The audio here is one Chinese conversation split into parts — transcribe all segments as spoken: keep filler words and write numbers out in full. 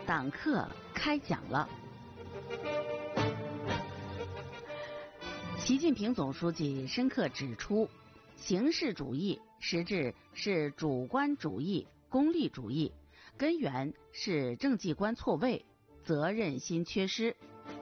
党课开讲了。习近平总书记深刻指出，形式主义实质是主观主义、功利主义，根源是政绩观错位、责任心缺失。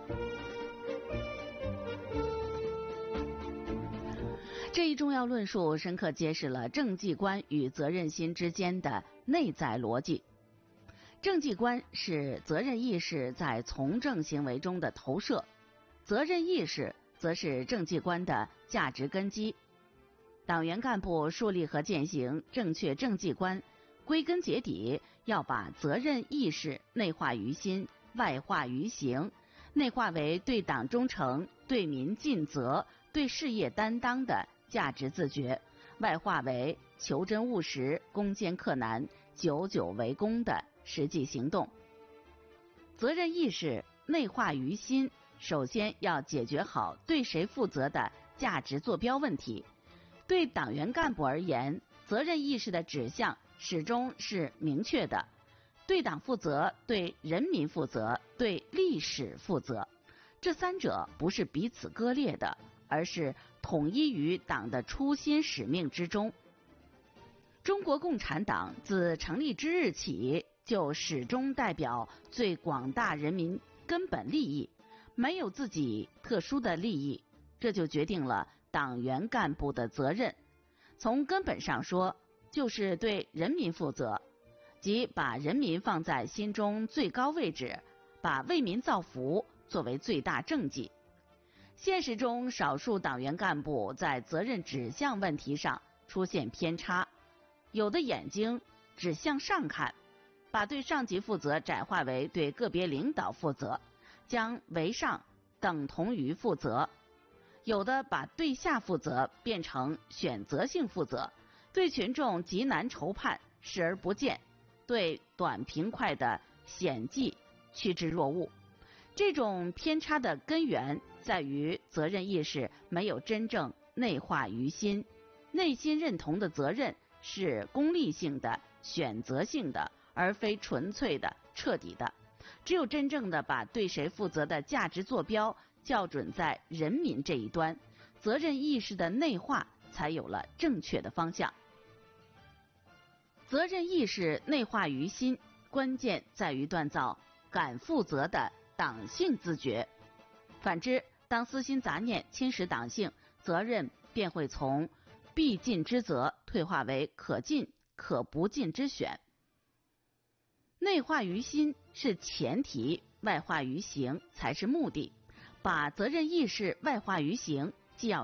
这一重要论述深刻揭示了政绩观与责任心之间的内在逻辑。政绩观是责任意识在从政行为中的投射，责任意识则是政绩观的价值根基。党员干部树立和践行正确政绩观，归根结底要把责任意识内化于心，外化于行，内化为对党忠诚、对民尽责、对事业担当的价值自觉，外化为求真务实、攻坚克难、久久为功的实际行动。责任意识内化于心，首先要解决好对谁负责的价值坐标问题。对党员干部而言，责任意识的指向始终是明确的：对党负责、对人民负责、对历史负责。这三者不是彼此割裂的，而是统一于党的初心使命之中。中国共产党自成立之日起，就始终代表最广大人民根本利益，没有自己特殊的利益，这就决定了党员干部的责任。从根本上说，就是对人民负责，即把人民放在心中最高位置，把为民造福作为最大政绩。现实中，少数党员干部在责任指向问题上出现偏差，有的眼睛只向上看，把对上级负责窄化为对个别领导负责，将为上等同于负责；有的把对下负责变成选择性负责，对群众急难愁盼视而不见，对短平快的险迹趋之若鹜。这种偏差的根源在于责任意识没有真正内化于心，内心认同的责任是功利性的、选择性的，而非纯粹的、彻底的。只有真正的把对谁负责的价值坐标校准在人民这一端，责任意识的内化才有了正确的方向。责任意识内化于心，关键在于锻造敢负责的党性自觉。反之，当私心杂念侵蚀党性，责任便会从必尽之责退化为可尽可不尽之选。内化于心是前提，外化于行才是目的。把责任意识外化于行，